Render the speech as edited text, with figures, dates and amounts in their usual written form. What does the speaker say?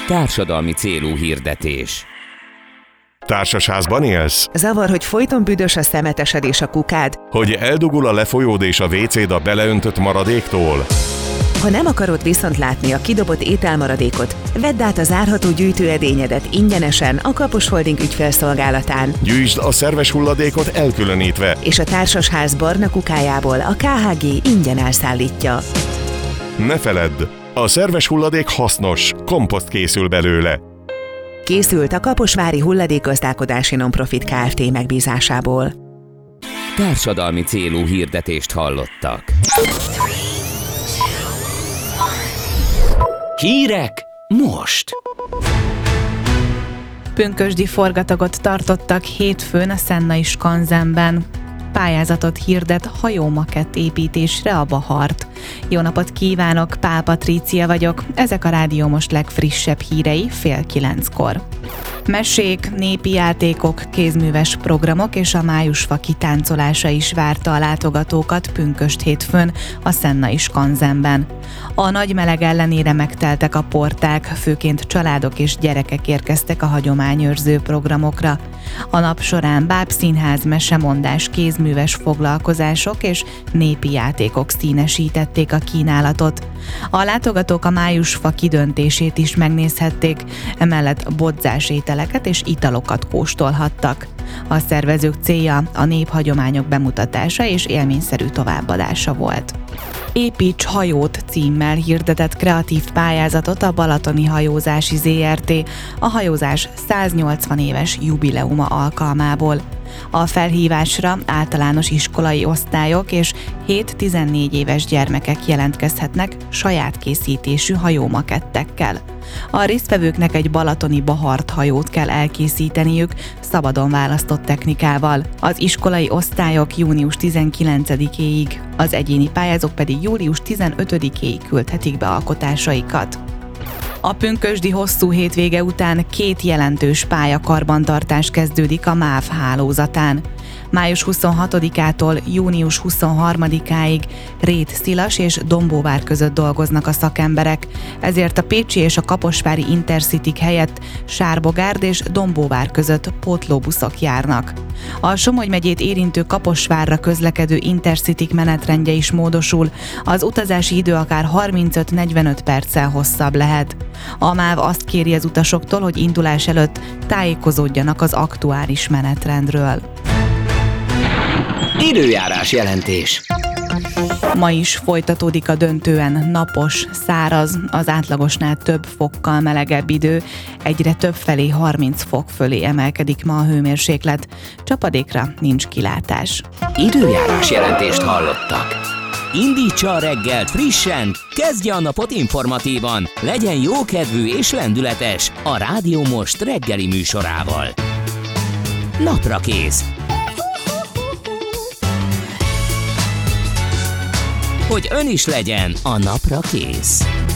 Társadalmi célú hirdetés. Társasházban élsz? Zavar, hogy folyton büdös a szemetesed és a kukád? Hogy eldugul a lefolyód és a WC-d a beleöntött maradéktól? Ha nem akarod viszont látni a kidobott ételmaradékot, vedd át a zárható gyűjtőedényedet ingyenesen a Kapos Holding ügyfélszolgálatán. Gyűjtsd a szerves hulladékot elkülönítve, És a társasház barna kukájából a KHG ingyen elszállítja. ne feledd, a szerves hulladék hasznos, komposzt készül belőle. Készült a Kaposvári Hulladékgazdálkodási Nonprofit Kft. Megbízásából. Társadalmi célú hirdetést hallottak. Hírek most! Pünkösdi forgatagot tartottak hétfőn a Szennai Skanzenben. Pályázatot hirdet hajómakett építésre a Bahart. Jó napot kívánok, Pál Patrícia vagyok, ezek a Rádió Most legfrissebb hírei 8:30-kor. Mesék, népi játékok, kézműves programok és a májusfa kitáncolása is várta a látogatókat pünkösd hétfőn a Szennai Skanzenben. A nagy meleg ellenére megteltek a porták, főként családok és gyerekek érkeztek a hagyományőrző programokra. A nap során bábszínház, mesemondás, kézműves foglalkozások és népi játékok színesítették a kínálatot. A látogatók a májusfa kidöntését is megnézhették, emellett bodzás ételeket és italokat kóstolhattak. A szervezők célja a néphagyományok bemutatása és élményszerű továbbadása volt. Építs hajót címmel hirdetett kreatív pályázatot a Balatoni Hajózási Zrt. A hajózás 180 éves jubileuma alkalmából. A felhívásra általános iskolai osztályok és 7-14 éves gyermekek jelentkezhetnek saját készítésű hajómakettekkel. A résztvevőknek egy balatoni Bahart hajót kell elkészíteniük szabadon választott technikával. Az iskolai osztályok június 19-éig, az egyéni pályázók pedig július 15-éig küldhetik be alkotásaikat. A pünkösdi hosszú hétvége után 2 jelentős pályakarbantartás kezdődik a MÁV hálózatán. Május 26-ától június 23-áig Rét-Szilas és Dombóvár között dolgoznak a szakemberek, ezért a pécsi és a kaposvári Intercityk helyett Sárbogárd és Dombóvár között pótlóbuszok járnak. A Somogy megyét érintő Kaposvárra közlekedő Intercityk menetrendje is módosul, az utazási idő akár 35-45 perccel hosszabb lehet. A MÁV azt kéri az utasoktól, hogy indulás előtt tájékozódjanak az aktuális menetrendről. Időjárás jelentés. Ma is folytatódik a döntően napos, száraz, az átlagosnál több fokkal melegebb idő, egyre több felé 30 fok fölé emelkedik ma a hőmérséklet, csapadékra nincs kilátás. Időjárás jelentést hallottak. Indítsa a reggelt frissen, kezdje a napot informatívan, legyen jókedvű és lendületes a Rádió Most reggeli műsorával. Naprakész. Hogy ön is legyen a napra kész.